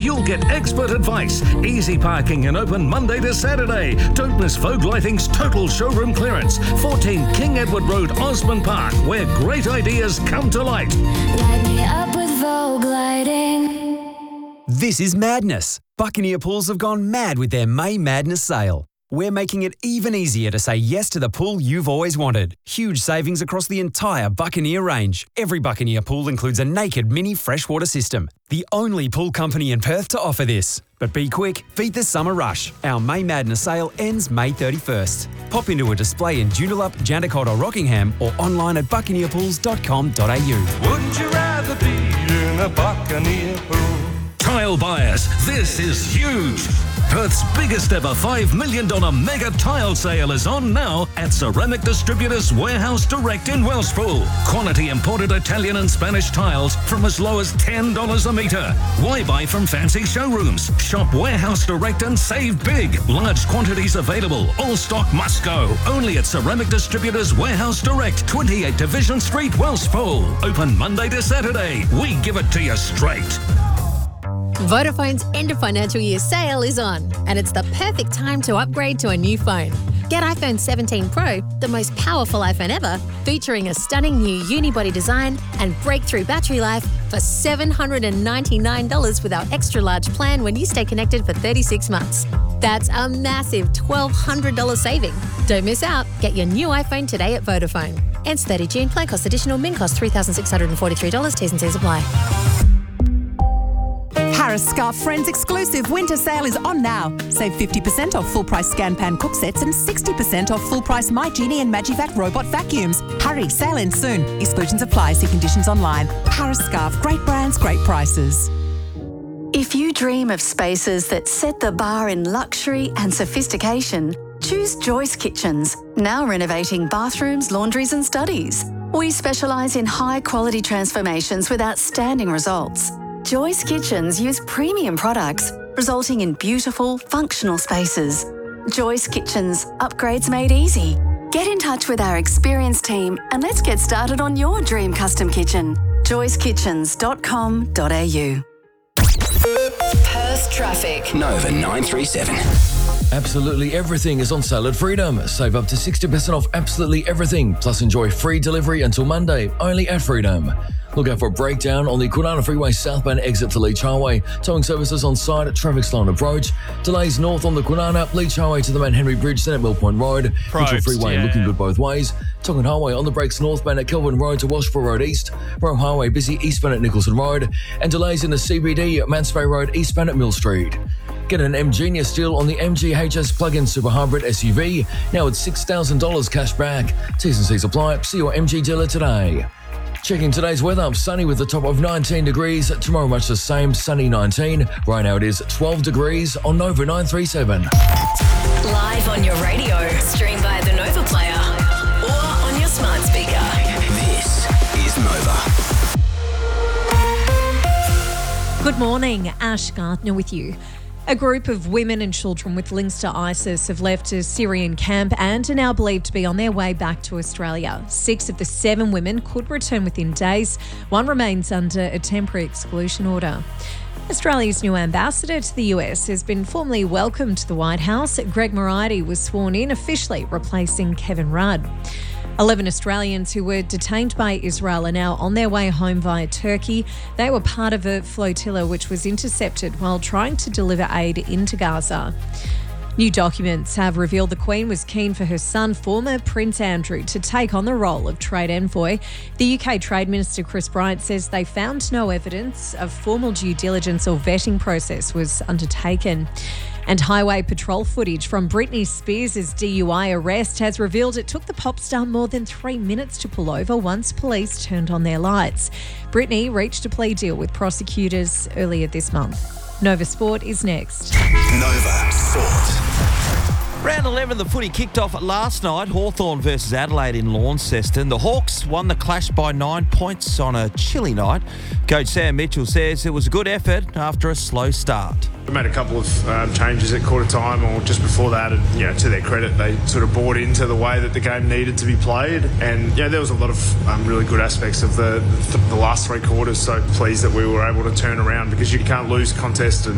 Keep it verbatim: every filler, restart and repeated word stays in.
you'll get expert advice, easy parking and open Monday to Saturday. Don't miss Vogue Lighting's total showroom clearance. fourteen King Edward Road, Osborne Park, where great ideas come to light. Light me up with Vogue Lighting. This is madness. Buccaneer Pools have gone mad with their May Madness sale. We're making it even easier to say yes to the pool you've always wanted. Huge savings across the entire Buccaneer range. Every Buccaneer pool includes a naked mini freshwater system. The only pool company in Perth to offer this. But be quick, beat the summer rush. Our May Madness sale ends May thirty-first. Pop into a display in Joondalup, Jandakot or Rockingham or online at buccaneer pools dot com dot a u. Wouldn't you rather be in a Buccaneer pool? Tile buyers, this is huge. Perth's biggest ever five million dollars mega tile sale is on now at Ceramic Distributors Warehouse Direct in Wellspool. Quality imported Italian and Spanish tiles from as low as ten dollars a metre. Why buy from fancy showrooms? Shop Warehouse Direct and save big. Large quantities available. All stock must go. Only at Ceramic Distributors Warehouse Direct, twenty-eight Division Street, Wellspool. Open Monday to Saturday. We give it to you straight. Vodafone's end of financial year sale is on, and it's the perfect time to upgrade to a new phone. Get iPhone seventeen Pro, the most powerful iPhone ever, featuring a stunning new unibody design and breakthrough battery life for seven hundred ninety-nine dollars with our extra large plan when you stay connected for thirty-six months. That's a massive twelve hundred dollars saving. Don't miss out. Get your new iPhone today at Vodafone. Ends thirty June. Plan cost additional. Min cost three thousand six hundred forty-three dollars. T's and C's apply. Harris Scarf Friends exclusive winter sale is on now. Save fifty percent off full price Scan Pan cook sets and sixty percent off full price My Genie and Magivac robot vacuums. Hurry, sale ends soon. Exclusions apply. See conditions online. Harris Scarf, great brands, great prices. If you dream of spaces that set the bar in luxury and sophistication, choose Joyce Kitchens, now renovating bathrooms, laundries and studies. We specialise in high-quality transformations with outstanding results. Joyce Kitchens use premium products, resulting in beautiful, functional spaces. Joyce Kitchens, upgrades made easy. Get in touch with our experienced team and let's get started on your dream custom kitchen. joyce kitchens dot com dot a u. Perth traffic. Nova nine three seven. Absolutely everything is on sale at Freedom. Save up to sixty percent off absolutely everything, plus enjoy free delivery until Monday, only at Freedom. Look out for a breakdown on the Kwinana Freeway southbound exit to Leach Highway. Towing services on site, traffic slow on approach. Delays north on the Kwinana, Leach Highway to the Mount Henry Bridge, then at Mill Point Road. Mitchell Freeway yeah. looking good both ways. Tongan Highway on the brakes northbound at Kelvin Road to Washborough Road East. Rome Highway busy eastbound at Nicholson Road. And delays in the C B D, Mansfield Road eastbound at Mill Street. Get an M Genius deal on the M G H S plug-in super hybrid S U V. Now it's six thousand dollars cash back. T's and C's apply. See your M G dealer today. Checking today's weather, sunny with a top of nineteen degrees. Tomorrow much the same, sunny nineteen. Right now it is twelve degrees on Nova nine three seven. Live on your radio, stream via the Nova player or on your smart speaker. This is Nova. Good morning, Ash Gardner with you. A group of women and children with links to ISIS have left a Syrian camp and are now believed to be on their way back to Australia. Six of the seven women could return within days. One remains under a temporary exclusion order. Australia's new ambassador to the U S has been formally welcomed to the White House. Greg Moriarty was sworn in officially, replacing Kevin Rudd. Eleven Australians who were detained by Israel are now on their way home via Turkey. They were part of a flotilla which was intercepted while trying to deliver aid into Gaza. New documents have revealed the Queen was keen for her son, former Prince Andrew, to take on the role of trade envoy. The U K Trade Minister Chris Bryant says they found no evidence of formal due diligence or vetting process was undertaken. And highway patrol footage from Britney Spears' D U I arrest has revealed it took the pop star more than three minutes to pull over once police turned on their lights. Britney reached a plea deal with prosecutors earlier this month. Nova Sport is next. Nova Sport. Round eleven, the footy kicked off last night. Hawthorn versus Adelaide in Launceston. The Hawks won the clash by nine points on a chilly night. Coach Sam Mitchell says it was a good effort after a slow start. We made a couple of um, changes at quarter time or just before that, and you know, to their credit, they sort of bought into the way that the game needed to be played. And yeah, there was a lot of um, really good aspects of the, the the last three quarters. So pleased that we were able to turn around, because you can't lose contest and